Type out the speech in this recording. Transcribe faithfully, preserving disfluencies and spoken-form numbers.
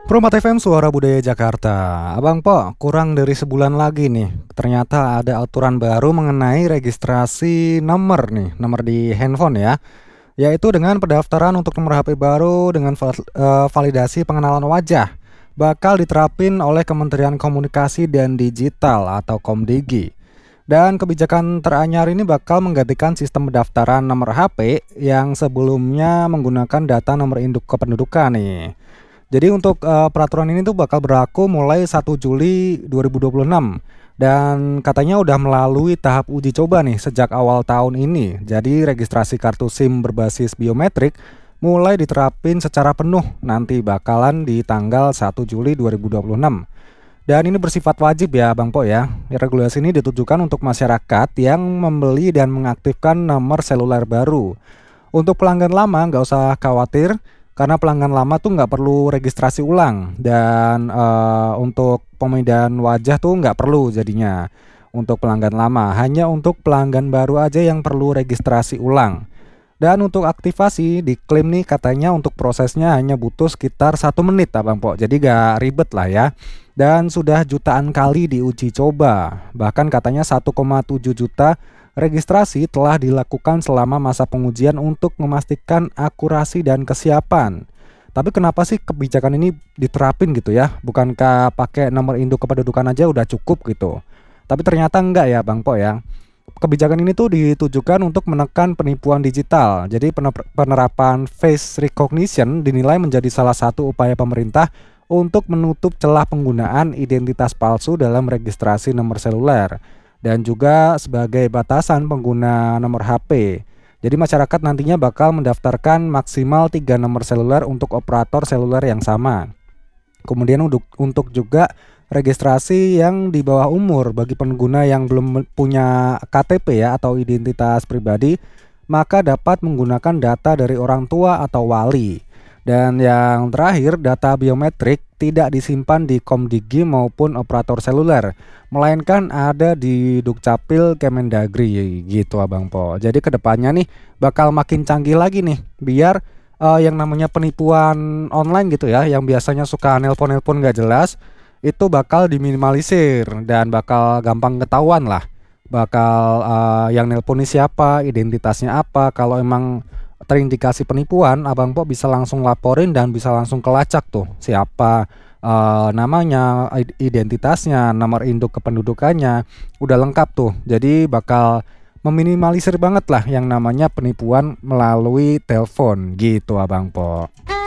Promat F M Suara Budaya Jakarta. Abang Po, kurang dari sebulan lagi nih, ternyata ada aturan baru mengenai registrasi nomor nih, nomor di handphone ya, yaitu dengan pendaftaran untuk nomor H P baru dengan val- eh, validasi pengenalan wajah bakal diterapin oleh Kementerian Komunikasi dan Digital atau Komdigi. Dan kebijakan teranyar ini bakal menggantikan sistem pendaftaran nomor H P yang sebelumnya menggunakan data nomor induk kependudukan nih. Jadi untuk, eee, peraturan ini tuh bakal berlaku mulai satu Juli dua ribu dua puluh enam dan katanya udah melalui tahap uji coba nih sejak awal tahun ini. Jadi registrasi kartu SIM berbasis biometrik mulai diterapin secara penuh nanti bakalan di tanggal satu Juli dua ribu dua puluh enam. Dan ini bersifat wajib ya Bang Po ya. Regulasi ini ditujukan untuk masyarakat yang membeli dan mengaktifkan nomor seluler baru. Untuk pelanggan lama nggak usah khawatir, karena pelanggan lama tuh nggak perlu registrasi ulang dan, eee, untuk pemindahan wajah tuh nggak perlu jadinya, untuk pelanggan lama. Hanya untuk pelanggan baru aja yang perlu registrasi ulang. Dan untuk aktivasi diklaim nih katanya untuk prosesnya hanya butuh sekitar satu menit Abang Po, jadi nggak ribet lah ya. Dan sudah jutaan kali diuji coba, bahkan katanya satu koma tujuh juta registrasi telah dilakukan selama masa pengujian untuk memastikan akurasi dan kesiapan. Tapi kenapa sih kebijakan ini diterapin gitu ya? Bukankah pakai nomor induk kependudukan aja udah cukup gitu? Tapi ternyata enggak ya Bang Po ya. Kebijakan ini tuh ditujukan untuk menekan penipuan digital. Jadi pener- penerapan face recognition dinilai menjadi salah satu upaya pemerintah untuk menutup celah penggunaan identitas palsu dalam registrasi nomor seluler dan juga sebagai batasan pengguna nomor H P. Jadi masyarakat nantinya bakal mendaftarkan maksimal tiga nomor seluler untuk operator seluler yang sama. Kemudian untuk untuk juga registrasi yang di bawah umur bagi pengguna yang belum punya K T P ya atau identitas pribadi, maka dapat menggunakan data dari orang tua atau wali. Dan yang terakhir, data biometrik tidak disimpan di Komdigi maupun operator seluler, melainkan ada di Dukcapil Kemendagri gitu Abang Po. Jadi kedepannya nih bakal makin canggih lagi nih, biar eh, yang namanya penipuan online gitu ya, yang biasanya suka nelpon-nelpon gak jelas, itu bakal diminimalisir dan bakal gampang ketahuan lah. Bakal eh, yang nelponi siapa, identitasnya apa. Kalau emang terindikasi penipuan, Abang Po bisa langsung laporin dan bisa langsung kelacak tuh siapa, eh, namanya, id- identitasnya, nomor induk kependudukannya, udah lengkap tuh. Jadi bakal meminimalisir banget lah yang namanya penipuan melalui telepon gitu Abang Po.